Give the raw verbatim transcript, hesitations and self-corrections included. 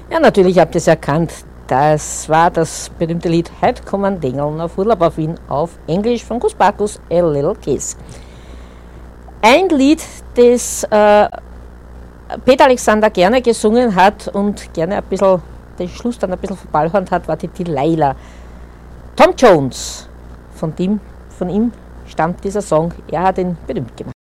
Ja, natürlich habt ihr es erkannt. Das war das berühmte Lied Head Dingeln auf Urlaub auf Wien auf Englisch von Gus Bacchus, A Little Kiss. Ein Lied, das äh, Peter Alexander gerne gesungen hat und gerne ein bisschen den Schluss dann ein bisschen verballhornt hat, war die Delilah. Tom Jones, von, dem, von ihm stammt dieser Song, er hat ihn berühmt gemacht.